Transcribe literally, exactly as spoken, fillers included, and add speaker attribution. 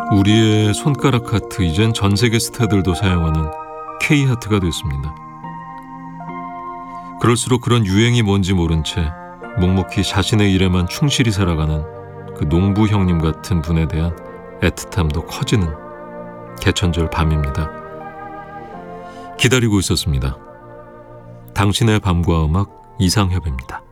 Speaker 1: 우리의 손가락 하트, 이젠 전 세계 스타들도 사용하는 K하트가 됐습니다. 그럴수록 그런 유행이 뭔지 모른 채 묵묵히 자신의 일에만 충실히 살아가는 그 농부 형님 같은 분에 대한 애틋함도 커지는 개천절 밤입니다. 기다리고 있었습니다. 당신의 밤과 음악, 이상협입니다.